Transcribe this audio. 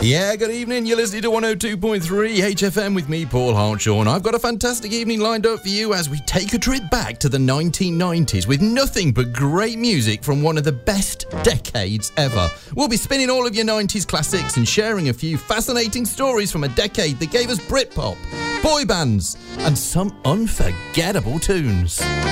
Yeah, good evening. You're listening to 102.3 HFM with me, Paul Hartshaw. And I've got a fantastic evening lined up for you as we take a trip back to the 1990s with nothing but great music from one of the best decades ever. We'll be spinning all of your 90s classics and sharing a few fascinating stories from a decade that gave us Britpop, boy bands, and some unforgettable tunes.